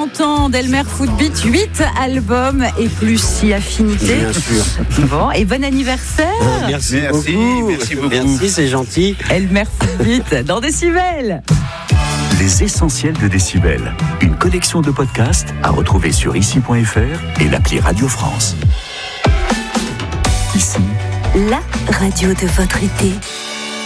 40 ans d'Elmer Footbeat, 8 albums et plus si affinité. Bien sûr. Bon, et bon anniversaire. Merci beaucoup. Merci, c'est gentil. Elmer Footbeat dans Décibel. Les essentiels de Décibel. Une collection de podcasts à retrouver sur ici.fr et l'appli Radio France. Ici, la radio de votre été.